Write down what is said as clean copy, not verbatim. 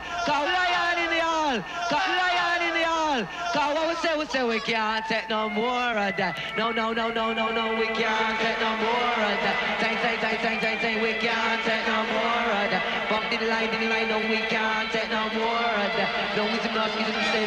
Cause lion in the hall. Cause lion in the hall. Cause what we say we can't take no more of that. No, we can't take no more of that. Say, we can't take no more of that. Fuck the line, no, we can't take no more of that. No, we some not,